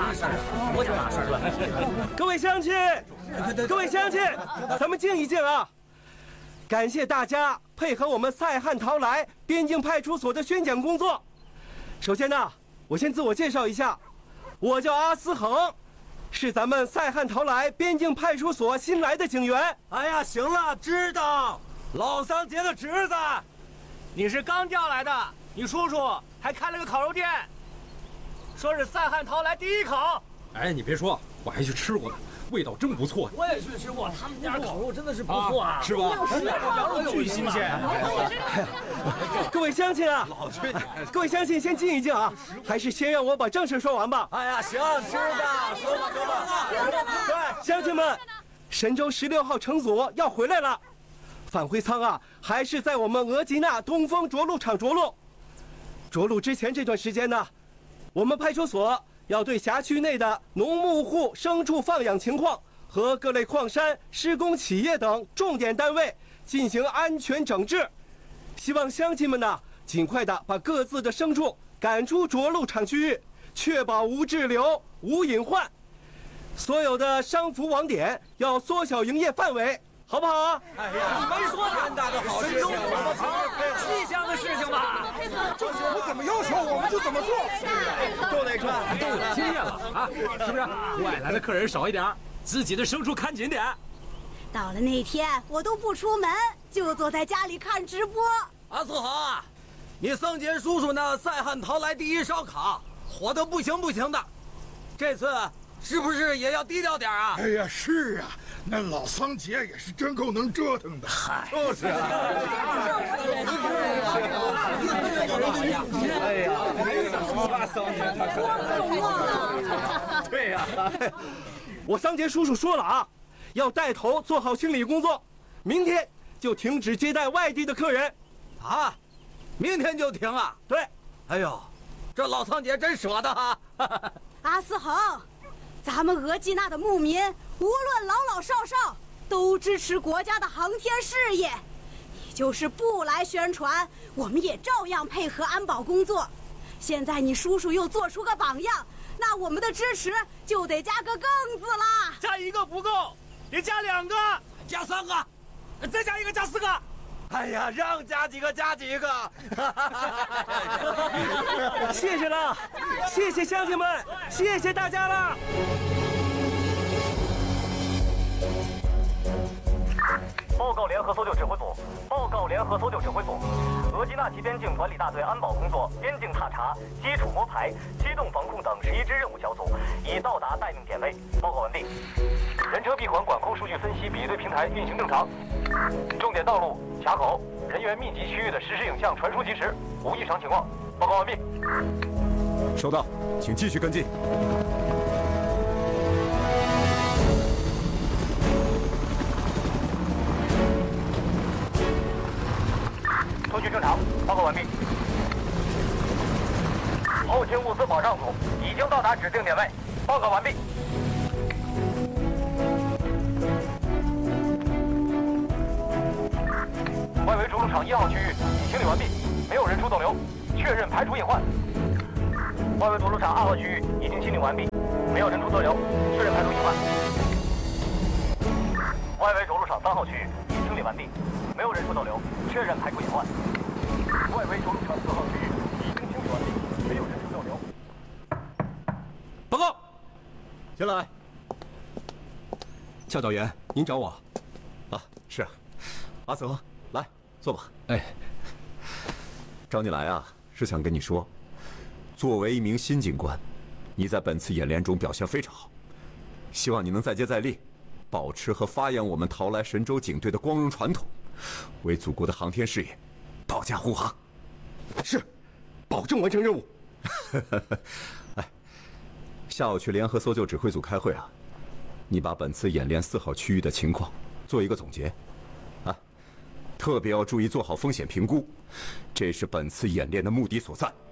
嘛事儿？多大事儿？ 各位乡亲，各位乡亲，咱们静一静啊！感谢大家配合我们塞汉陶来边境派出所的宣讲工作。首先呢，我先自我介绍一下，我叫阿思恒，是咱们塞汉陶来边境派出所新来的警员。 哎呀，行了，知道，老桑杰的侄子。你是刚调来的，你叔叔还开了个烤肉店，说是塞汉陶来第一烤。 哎，你别说，我还去吃过呢，味道真不错。 我也去吃过，他们家烤肉真的是不错啊， 是吧？ 羊肉巨新鲜。 各位乡亲啊，各位乡亲先静一静啊，还是先让我把正事说完吧。 哎呀，行，知道，说吧。 对，乡亲们，神舟16号乘组要回来了。返回舱啊，还是在我们额济纳东风着陆场着陆。着陆之前这段时间呢，我们派出所要对辖区内的农牧户牲畜放养情况和各类矿山、施工企业等重点单位进行安全整治。希望乡亲们呢，尽快的把各自的牲畜赶出着陆场区域，确保无滞留、无隐患。所有的商服网点要缩小营业范围。好不好啊？ 哎呀，你没说天大的好事情，气象的事情吧？ 政府怎么要求，我们就怎么做。 都得看，都有经验了啊，是不是？外来的客人少一点，自己的牲畜看紧点。 到了那天，我都不出门，就坐在家里看直播。 阿苏豪啊，你桑杰叔叔那塞汉陶来第一烧烤，火得不行的，这次是不是也要低调点啊？ 哎呀，是啊。那老桑杰也是真够能折腾的， 嗨， 就是啊。 哎呀，桑杰他对呀， 我桑杰叔叔说了啊，要带头做好清理工作，明天就停止接待外地的客人。 啊，明天就停啊？ 对。 哎呦，这老桑杰真舍得哈。 阿思恒，咱们额济纳的牧民，无论老老少少，都支持国家的航天事业。你就是不来宣传，我们也照样配合安保工作。现在你叔叔又做出个榜样，那我们的支持就得加个更字啦。 加一个不够，得加2个，加3个，再加一个，加4个。哎呀，让加几个加几个。 谢谢了，谢谢乡亲们，谢谢大家了。 报告联合搜救指挥所，报告联合搜救指挥所，额济纳旗边境管理大队安保工作、边境踏查、基础摸排、机动防控等11支任务小组已到达待命点位，报告完毕。人车闭环管控数据分析比对平台运行正常，重点道路、卡口、人员密集区域的实时影像传输及时，无异常情况，报告完毕。 收到，请继续跟进。 通讯正常，报告完毕。后勤物资保障组已经到达指定点位，报告完毕。外围着陆场1号区域已清理完毕，没有人出逗留，确认排除隐患。外围着陆场2号区域已经清理完毕，没有人出逗留，确认排除隐患。外围着陆场3号区域已清理完毕，没有人出逗留，确认排除隐患。外围着陆场4号区域已经清理完毕，没有人出逗留。 报告， 进来。 教导员，您找我？ 啊，是啊。阿泽，来坐吧。 哎， 找你来啊，是想跟你说，作为一名新警官，你在本次演练中表现非常好，希望你能再接再厉，保持和发扬我们陶来神州警队的光荣传统，为祖国的航天事业保驾护航。 是，保证完成任务。 哎，下午去联合搜救指挥组开会啊，你把本次演练4号区域的情况做一个总结，啊，特别要注意做好风险评估，这是本次演练的目的所在。